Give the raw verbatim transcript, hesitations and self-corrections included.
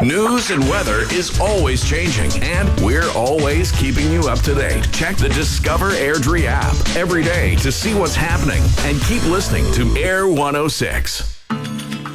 News and weather is always changing, and we're always keeping you up to date. Check the Discover Airdrie app every day to see what's happening, and keep listening to Air one oh six.